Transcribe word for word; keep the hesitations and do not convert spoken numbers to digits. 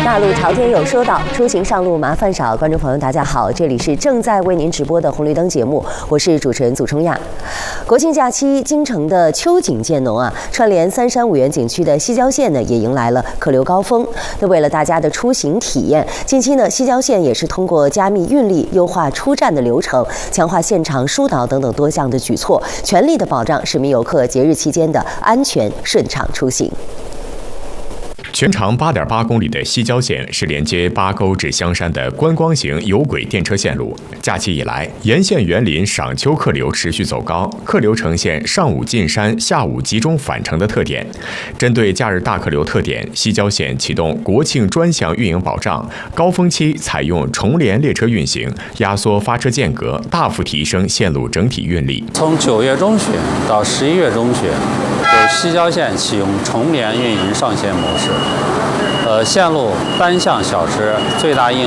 大陆朝天有说道，出行上路麻烦少。观众朋友，大家好，这里是正在为您直播的红绿灯节目，我是主持人祖冲亚。国庆假期，京城的秋景渐浓啊，串联三山五园景区的西郊线呢，也迎来了客流高峰。那为了大家的出行体验，近期呢，西郊线也是通过加密运力、优化出站的流程、强化现场疏导等等多项的举措，全力的保障市民游客节日期间的安全顺畅出行。 全长八点八公里的西郊线是连接八沟至香山的观光型有轨电车线路。假期以来，沿线园林赏秋客流持续走高，客流呈现上午进山、下午集中返程的特点。针对假日大客流特点，西郊线启动国庆专项运营保障，高峰期采用重联列车运行，压缩发车间隔，大幅提升线路整体运力。 从九月中旬到十一月中旬，由西郊线启用重联运营上线模式。呃，线路单向小时最大应